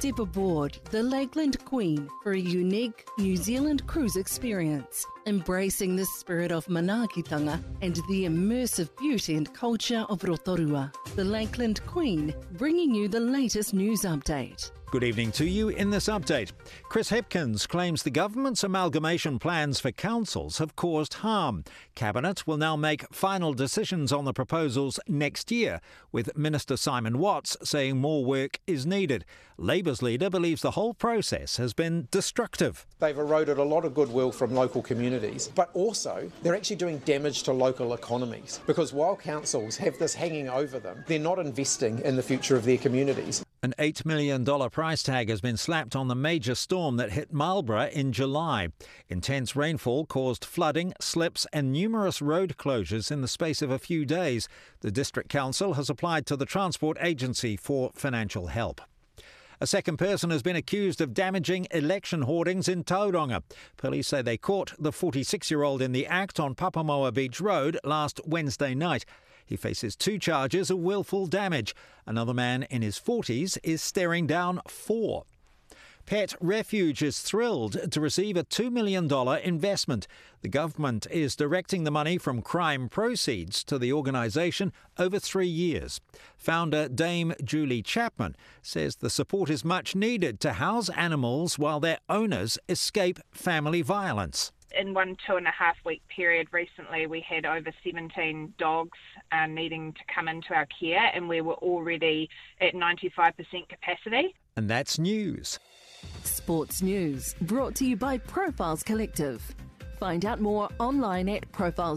Step aboard the Lakeland Queen for a unique New Zealand cruise experience, embracing the spirit of manaakitanga and the immersive beauty and culture of Rotorua. The Lakeland Queen, bringing you the latest news update. Good evening to you in this update. Chris Hipkins claims the government's amalgamation plans for councils have caused harm. Cabinet will now make final decisions on the proposals next year, with Minister Simon Watts saying more work is needed. Labour's leader believes the whole process has been destructive. They've eroded a lot of goodwill from local communities, but also they're actually doing damage to local economies, because while councils have this hanging over them, they're not investing in the future of their communities. An $8 million price tag has been slapped on the major storm that hit Marlborough in July. Intense rainfall caused flooding, slips and numerous road closures in the space of a few days. The District Council has applied to the Transport Agency for financial help. A second person has been accused of damaging election hoardings in Tauranga. Police say they caught the 46-year-old in the act on Papamoa Beach Road last Wednesday night. He faces 2 charges of willful damage. Another man in his 40s is staring down 4. Pet Refuge is thrilled to receive a $2 million investment. The government is directing the money from crime proceeds to the organisation over 3 years. Founder Dame Julie Chapman says the support is much needed to house animals while their owners escape family violence. In 1 2.5 week period recently, we had over 17 dogs needing to come into our care, and we were already at 95% capacity. And that's news. Sports news brought to you by Profiles Collective. Find out more online at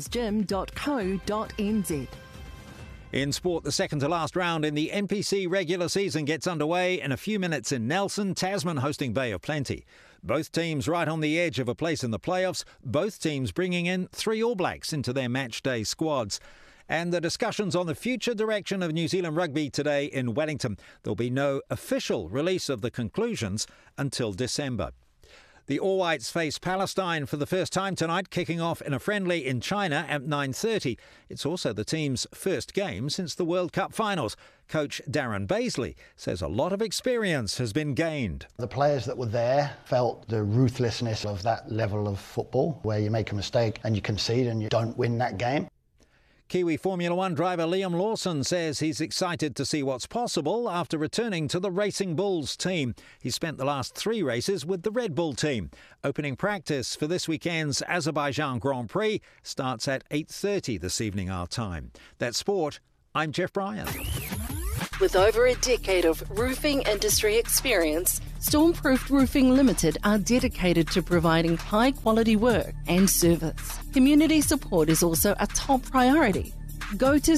profilesgym.co.nz. In sport, the second to last round in the NPC regular season gets underway in a few minutes in Nelson, Tasman hosting Bay of Plenty. Both teams right on the edge of a place in the playoffs, both teams bringing in 3 All Blacks into their match day squads. And the discussions on the future direction of New Zealand rugby today in Wellington. There'll be no official release of the conclusions until December. The All Whites face Palestine for the first time tonight, kicking off in a friendly in China at 9:30. It's also the team's first game since the World Cup finals. Coach Darren Baisley says a lot of experience has been gained. The players that were there felt the ruthlessness of that level of football, where you make a mistake and you concede and you don't win that game. Kiwi Formula One driver Liam Lawson says he's excited to see what's possible after returning to the Racing Bulls team. He spent the last 3 races with the Red Bull team. Opening practice for this weekend's Azerbaijan Grand Prix starts at 8:30 this evening our time. That's sport. I'm Jeff Bryan. With over a decade of roofing industry experience, Stormproof Roofing Limited are dedicated to providing high-quality work and service. Community support is also a top priority. Go to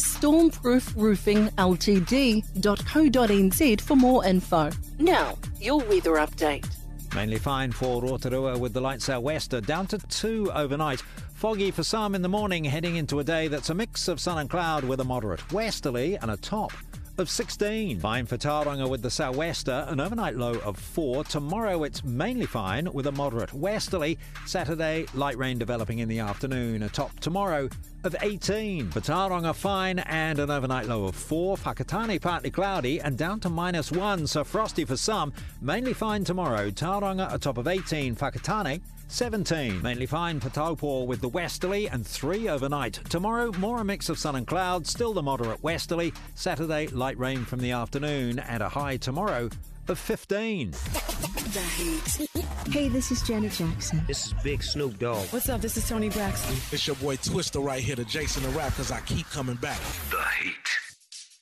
stormproofroofingltd.co.nz for more info. Now, your weather update. Mainly fine for Rotorua with the light sou'wester down to 2 overnight. Foggy for some in the morning, heading into a day that's a mix of sun and cloud with a moderate westerly and a top of 16. Fine for Tauranga with the sou'wester, an overnight low of 4. Tomorrow it's mainly fine with a moderate westerly. Saturday, light rain developing in the afternoon. A top tomorrow of 18. For Tauranga, fine and an overnight low of 4. Whakatane partly cloudy and down to -1, so frosty for some. Mainly fine tomorrow. Tauranga a top of 18. Whakatane 17. Mainly fine for Taupo with the westerly and 3 overnight. Tomorrow, more a mix of sun and clouds, still the moderate westerly. Saturday, light rain from the afternoon and a high tomorrow of 15. The Heat. Hey, this is Janet Jackson. This is Big Snoop Dogg. What's up? This is Tony Braxton. It's your boy Twister right here, the Jason the Rap, because I keep coming back. The Heat.